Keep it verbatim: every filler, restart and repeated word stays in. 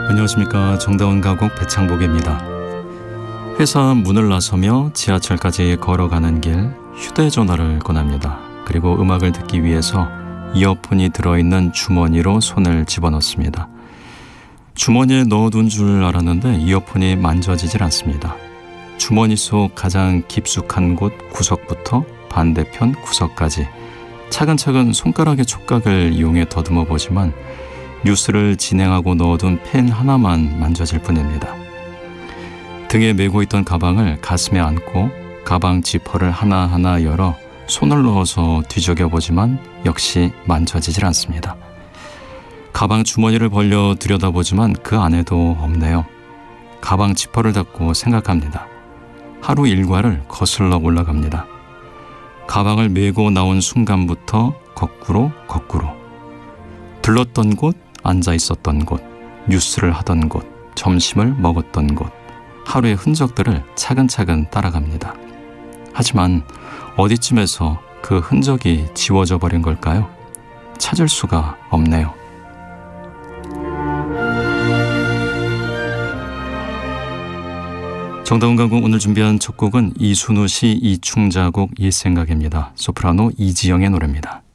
안녕하십니까. 정다운 가곡 배창복입니다. 회사 문을 나서며 지하철까지 걸어가는 길 휴대전화를 꺼냅니다. 그리고 음악을 듣기 위해서 이어폰이 들어있는 주머니로 손을 집어넣습니다. 주머니에 넣어둔 줄 알았는데 이어폰이 만져지질 않습니다. 주머니 속 가장 깊숙한 곳 구석부터 반대편 구석까지 차근차근 손가락의 촉각을 이용해 더듬어 보지만 뉴스를 진행하고 넣어둔 펜 하나만 만져질 뿐입니다. 등에 메고 있던 가방을 가슴에 안고 가방 지퍼를 하나하나 열어 손을 넣어서 뒤적여 보지만 역시 만져지질 않습니다. 가방 주머니를 벌려 들여다보지만 그 안에도 없네요. 가방 지퍼를 닫고 생각합니다. 하루 일과를 거슬러 올라갑니다. 가방을 메고 나온 순간부터 거꾸로 거꾸로 들렀던 곳, 앉아 있었던 곳, 뉴스를 하던 곳, 점심을 먹었던 곳, 하루의 흔적들을 차근차근 따라갑니다. 하지만 어디쯤에서 그 흔적이 지워져 버린 걸까요? 찾을 수가 없네요. 정다운 가곡 오늘 준비한 첫 곡은 이순우 씨 이충자곡 옛생각입니다. 소프라노 이지영의 노래입니다.